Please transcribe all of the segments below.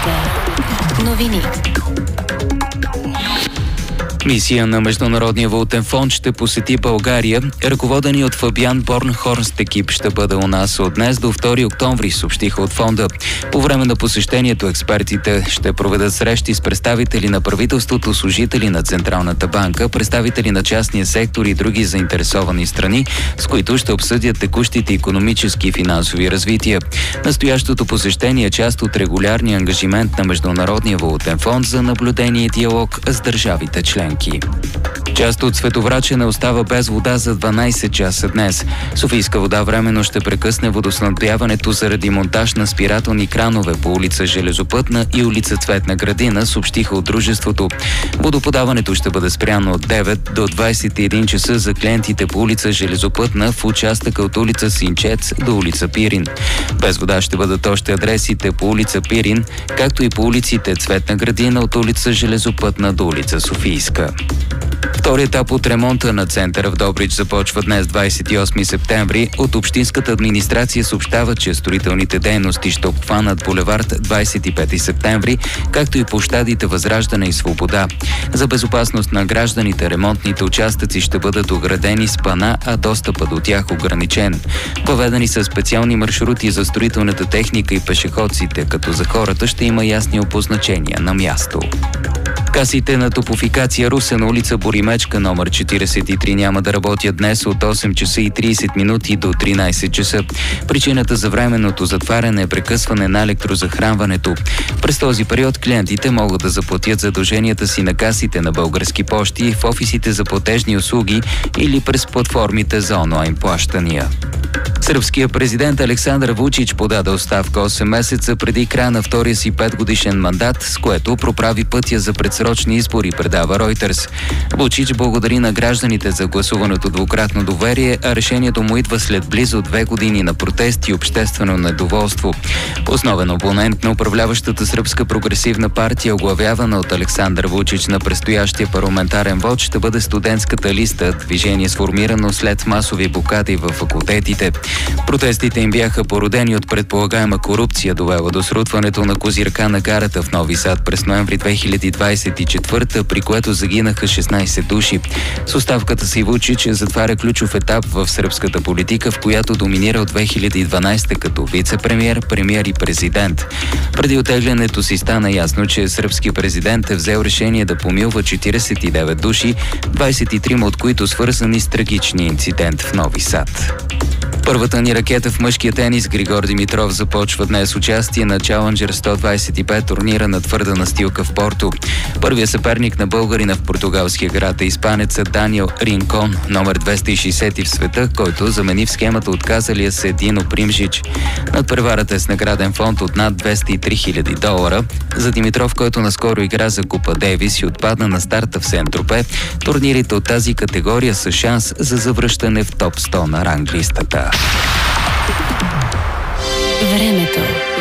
Вероника. Новини. Мисия на Международния валутен фонд ще посети България. Ръководени от Фабиан Борнхорст екип ще бъде у нас от днес до 2 октомври, съобщиха от фонда. По време на посещението експертите ще проведат срещи с представители на правителството, служители на Централната банка, представители на частния сектор и други заинтересовани страни, с които ще обсъдят текущите икономически и финансови развития. Настоящото посещение е част от регулярния ангажимент на Международния валутен фонд за наблюдение и диалог с държавите членки. Част от Световрачене остава без вода за 12 часа днес. Софийска вода временно ще прекъсне водоснабдяването заради монтаж на спирателни кранове по улица Железопътна и улица Цветна градина, съобщиха от дружеството. Водоподаването ще бъде спряно от 9 до 21 часа за клиентите по улица Железопътна в участъка от улица Синчец до улица Пирин. Без вода ще бъдат още адресите по улица Пирин, както и по улиците Цветна градина от улица Железопътна до улица Софийска. Втори етап от ремонта на центъра в Добрич започва днес, 28 септември. От общинската администрация съобщава, че строителните дейности ще обхванат булевард 25 септември, както и площадите Възраждане и Свобода. За безопасност на гражданите ремонтните участъци ще бъдат оградени с пана, а достъпът до тях ограничен. Въведени са специални маршрути за строителната техника и пешеходците, като за хората ще има ясни обозначения на място. Касите на Топлофикация Русе на улица Боримечка номер 43 няма да работят днес от 8 часа и 30 минути до 13 часа. Причината за временното затваряне е прекъсване на електрозахранването. През този период клиентите могат да заплатят задълженията си на касите на Български пощи, в офисите за платежни услуги или през платформите за онлайн плащания. Сръбският президент Александър Вучич подаде оставка 8 месеца преди края на втория си 5-годишен мандат, с което проправи пътя за предсрочни избори, предава Ройтерс. Вучич благодари на гражданите за гласуваното двукратно доверие, а решението му идва след близо 2 години на протести и обществено недоволство. Основен опонент на управляващата сръбска прогресивна партия, оглавявана от Александър Вучич на предстоящия парламентарен вод, ще бъде студентската листа, движение сформирано след масови блокади в факултетите. Протестите им бяха породени от предполагаема корупция, довела до срутването на козирка на гарата в Нови Сад през ноември 2024, при което загинаха 16 души. С оставката си Вучич затваря ключов етап в сръбската политика, в която доминира от 2012 като вице-премиер, премиер и президент. Преди оттеглянето си стана ясно, че сръбският президент е взел решение да помилва 49 души, 23 от които свързани с трагичния инцидент в Нови Сад. Първата ни ракета в мъжкия тенис Григор Димитров започва днес участие на Challenger 125 турнира на твърда настилка в Порто. Първият съперник на българина в португалския град е испанецът Даниел Ринкон, номер 260 в света, който замени в схемата отказалия се Дино Примжич. Надпреварата е с награден фонд от над $203 000. За Димитров, който наскоро игра за Купа Дейвис и отпадна на старта в Сен-Тропе, турнирите от тази категория са шанс за завръщане в топ 100 на ранглистата. Времето.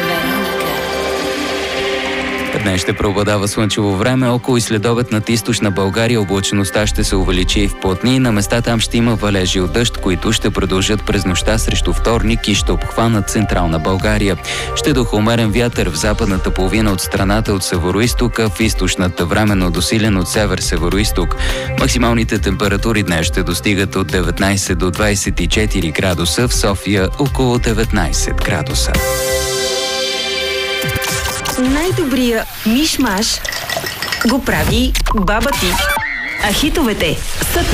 Днес ще преобладава слънчево време. Около и следобед над източна България облачността ще се увеличи и вплътни. На места там ще има валежи от дъжд, които ще продължат през нощта срещу вторник и ще обхванат централна България. Ще духа умерен вятър в западната половина от страната от североизтока, в източната временно досилен от север-североизток. Максималните температури днес ще достигат от 19 до 24 градуса, в София около 19 градуса. Най-добрия миш-маш го прави баба ти. А хитовете са